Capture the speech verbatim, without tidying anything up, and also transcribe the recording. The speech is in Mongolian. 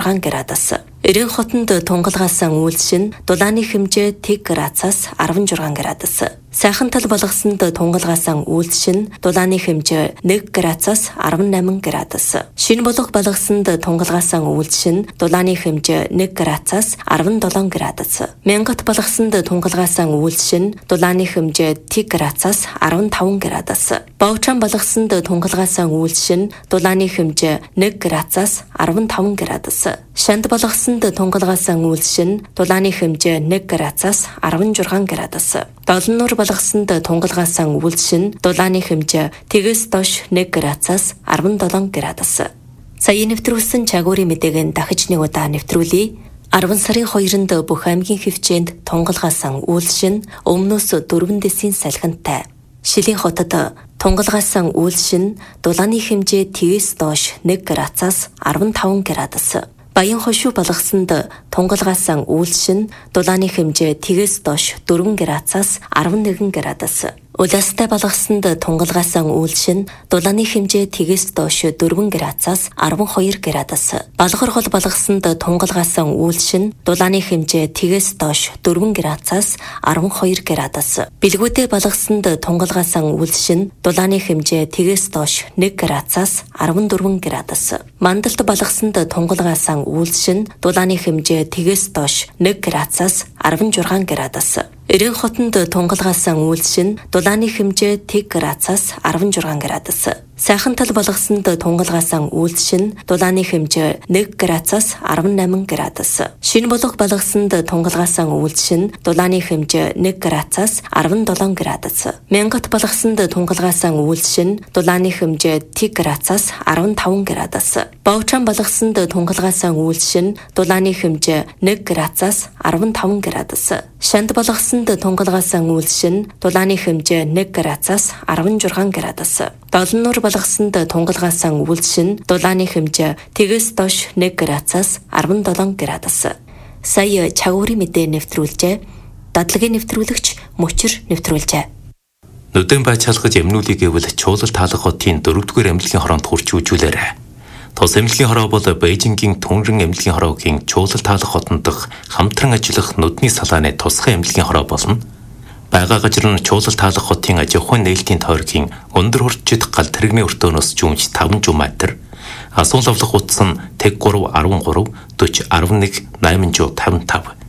шин градус. Эрийн хотод тунгалгаасан үйлс нь дулааны хэмжээ тэг градусаас арван зургаан градус. Сайхан тал болгосонд тунгалгаасан үйлс нь дулааны хэмжээ нэг градусаас арван наман градус. Шин болох болгосонд тунгалгаасан үйлс нь дулааны хэмжээ нэг градусаас арван долоон градус. Мянгат болгосонд тунгалгаасан үйлс нь дулааны хэмжээ тэг градусаас арван таван градус. Бовчан болгосонд тунгалгаасан үйлс нь дулааны хэмжээ нэг градусаас арван таван градус. Шанд болгосонд тунгалгаасан үйлс нь дулааны хэмжээ нэг градусаас арван зургаан градус. Долон нуур болгосонд тунгалгаасан үйлс нь дулааны хэмжээ тэгээс доош нэг градусаас арван долоон градус. Сая нэвтрүүлсэн чагуурын мэдээг дахиж нэг удаа нэвтрүүлье. арван сарын хоёрнд бүх аймгийн хөвчөөнд тунгалгаасан үйлс нь өмнөөс дөрвөн дэсийн салхинтай. Шилийн хотод тунгалгаасан үйлс нь дулааны хэмжээ тэгээс доош нэг градусаас арван таван градус. Баян хошуу болгосонд тунгалгаасан үйлс нь дулааны хэмжээ тэгээс доош дөрвөн градусаас арван нэгэн градус. Улаастай болгосонд тунгалгаасан үйлс нь дулааны хэмжээ тэгээс доош дөрвөн градусаас арван хоёр градус. Балгар хол болгосонд тунгалгаасан үйлс нь дулааны хэмжээ тэгээс доош дөрвөн градусаас арван хоёр градус. Бэлгүүтэй болгосонд тунгалгаасан үйлс нь дулааны хэмжээ тэгээс доош нэг градусаас арван дөрвөн градус. Мандалт болгосонд тунгалгаасан үйлс нь дулааны хэмжээ тэгээс доош нэг градусаас арван зургаан градус. Эрийн хотод тунгалгаасан үйлс нь дулааны хэмжээ тэг градусаас арван зургаан градус. Сайхан тал болгосонд тунгалгаасан үйлс нь дулааны хэмжээ нэг градусаас арван наман градус. Шин болох болгосонд тунгалгаасан үйлс нь дулааны хэмжээ нэг градусаас арван долоон градус. Мянгат болгосонд тунгалгаасан үйлс нь дулааны хэмжээ тэг градусаас арван таван градус. Бовчан болгосонд тунгалгаасан үйлс нь дулааны хэмжээ нэг градусаас арван таван градус. Шанд болгосонд тунгалгаасан үйлс нь дулааны хэмжээ нэг градусаас арван зургаан градус. Долон нуур болгосонд тунгалгаасан үйлс нь дулааны хэмжээ тэгээс доош нэг градусаас арван долоон градус. Сая чагуурын мэдээ нэвтрүүлжээ. Дадлагын нэвтрүүлэгч Мөчир нэвтрүүлжээ. Нүдэн байцаалгаж эмнүүлийг гэвэл Чуулал таалах хотын дөрөвдүгээр эмнэлгийн хороонд хурж үжүүлээрэ. Тус эмнэлгийн хороо бол Бээжингийн Түнрэн эмнэлгийн хороогийн Чуулал таалах хотод хамтран ажиллах нүдний салааны тусгай эмнэлгийн хороо болно. Бага газар нь Чуулал таалах хотын аж ахуйн нээлтийн тойргийн өндөр хурцчид гал тэрэгний өртөөнөөс жүнж таван метр, асуул авлах утас нь тэг гурав арван гурав, дөрвөн арван нэг, найман таван тав.